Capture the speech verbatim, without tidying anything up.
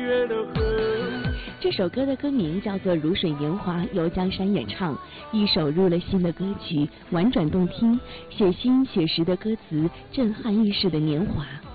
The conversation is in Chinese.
月的河。 这首歌的歌名叫做《如水年华》，由江山演唱，一首入了心的歌曲，婉转动听，写心写实的歌词，震撼一世的年华。